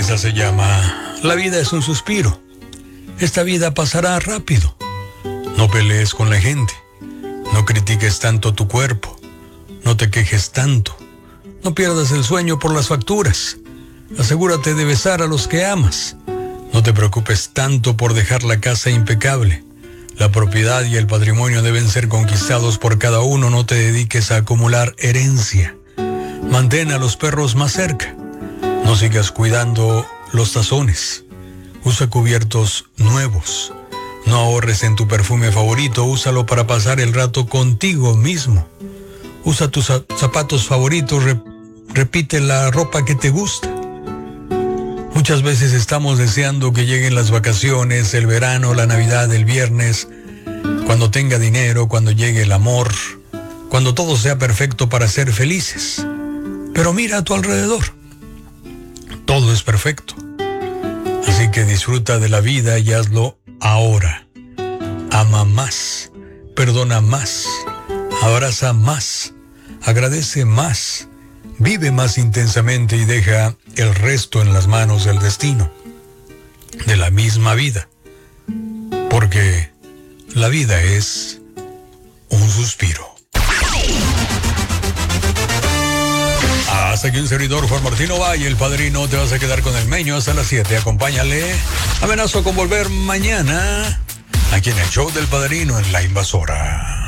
Esa se llama La vida es un suspiro. Esta vida pasará rápido. No pelees con la gente. No critiques tanto tu cuerpo. No te quejes tanto. No pierdas el sueño por las facturas. Asegúrate de besar a los que amas. No te preocupes tanto por dejar la casa impecable. La propiedad y el patrimonio deben ser conquistados por cada uno. No te dediques a acumular herencia. Mantén a los perros más cerca. No sigas cuidando los tazones. Usa cubiertos nuevos. No ahorres en tu perfume favorito. Úsalo para pasar el rato contigo mismo. Usa tus zapatos favoritos. Repite la ropa que te gusta. Muchas veces estamos deseando que lleguen las vacaciones, el verano, la Navidad, el viernes, cuando tenga dinero, cuando llegue el amor, cuando todo sea perfecto para ser felices. Pero mira a tu alrededor. Todo es perfecto. Así que disfruta de la vida y hazlo ahora. Ama más, perdona más, abraza más, agradece más, vive más intensamente y deja el resto en las manos del destino, de la misma vida. Porque la vida es un suspiro. Hasta aquí un servidor, Juan Martín Ovalle, el padrino. Te vas a quedar con el Meño hasta las 7. Acompáñale. Amenazo con volver mañana aquí en el show del padrino en La Invasora.